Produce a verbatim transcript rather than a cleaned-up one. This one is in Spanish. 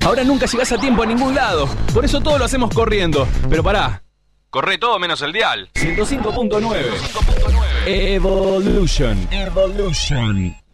Ahora nunca llegás a tiempo a ningún lado. Por eso todo lo hacemos corriendo. Pero pará. Corre todo menos el dial. ciento cinco punto nueve. Evolution. Evolution.